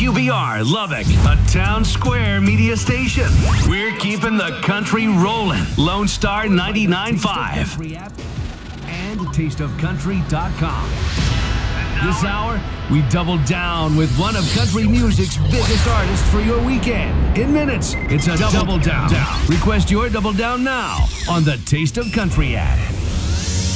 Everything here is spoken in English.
KQBR Lubbock, a town square media station. We're keeping the country rolling. Lone Star 99.5 and tasteofcountry.com. This hour, we double down with one of country music's biggest artists for your weekend. In minutes, it's a double down. Request your double down now on the Taste of Country app.